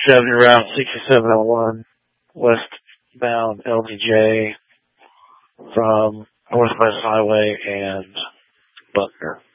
70 Route 6701, westbound LBJ from Northwest Highway and Buckner.